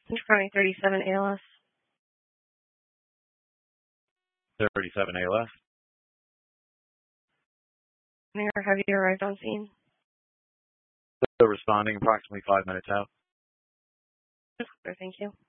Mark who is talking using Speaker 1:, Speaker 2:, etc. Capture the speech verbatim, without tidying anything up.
Speaker 1: County thirty-seven A L S.
Speaker 2: thirty-seven A L S.
Speaker 1: Have you arrived on scene?
Speaker 2: Still responding approximately five minutes out.
Speaker 1: Thank you.